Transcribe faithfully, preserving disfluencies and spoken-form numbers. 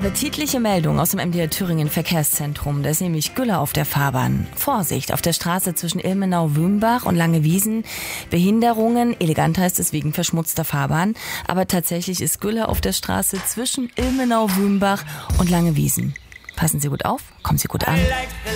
Appetitliche Meldung aus dem M D R Thüringen Verkehrszentrum. Da ist nämlich Gülle auf der Fahrbahn. Vorsicht, auf der Straße zwischen Ilmenau-Wümbach und Langewiesen. Behinderungen, elegant heißt es wegen verschmutzter Fahrbahn. Aber tatsächlich ist Gülle auf der Straße zwischen Ilmenau-Wümbach und Langewiesen. Passen Sie gut auf, kommen Sie gut an.